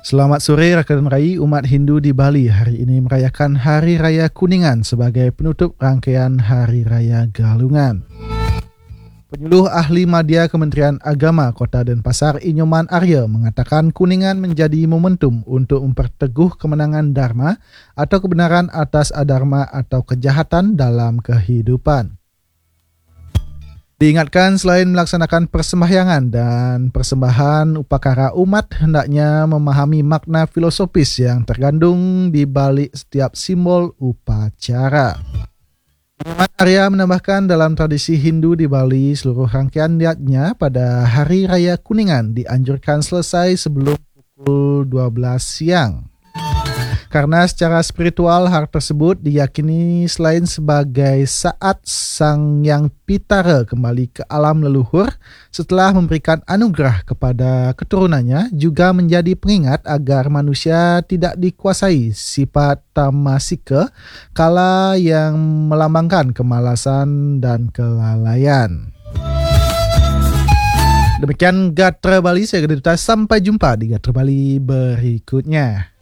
Selamat sore rakan rai umat Hindu di Bali. Hari ini merayakan Hari Raya Kuningan sebagai penutup rangkaian Hari Raya Galungan. Penyuluh Ahli Madya Kementerian Agama Kota Denpasar Inyoman Arya mengatakan Kuningan menjadi momentum untuk memperteguh kemenangan Dharma atau kebenaran atas adharma atau kejahatan dalam kehidupan. Diingatkan selain melaksanakan persembahyangan dan persembahan upakara, umat hendaknya memahami makna filosofis yang terkandung di balik setiap simbol upacara. Inyoman Arya menambahkan dalam tradisi Hindu di Bali, seluruh rangkaian niatnya pada Hari Raya Kuningan dianjurkan selesai sebelum pukul 12 siang. Karena secara spiritual hal tersebut diyakini selain sebagai saat Sang Yang Pitara kembali ke alam leluhur setelah memberikan anugerah kepada keturunannya, juga menjadi pengingat agar manusia tidak dikuasai sifat tamasika kala yang melambangkan kemalasan dan kelalaian. Demikian Gatra Bali, saya Gede Duta. Sampai jumpa di Gatra Bali berikutnya.